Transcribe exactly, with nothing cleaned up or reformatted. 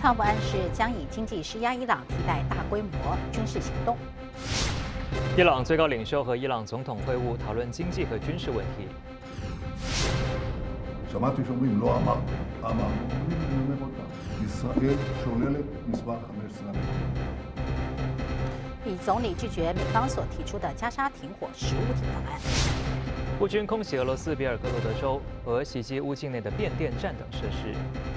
特朗普暗示将以经济施压伊朗，替代大规模军事行动。 伊朗最高领袖和伊朗总统会晤，讨论经济和军事问题。 שמעתי שאומרים לא אמר, אמר, אני אומר אותה, ישראל שוללת מספר חמש עשרה. 以总理拒绝美方所提出的加沙停火实物体方案。 乌军空袭俄罗斯比尔哥罗德州，俄袭击乌境内的变电站等设施。